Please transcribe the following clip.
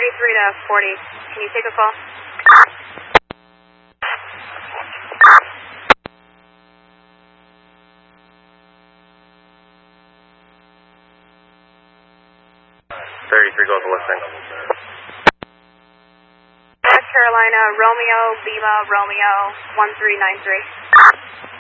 33 to 40. Can you take a call? Goes listening. North Carolina, Romeo, Lima, Romeo, 1393.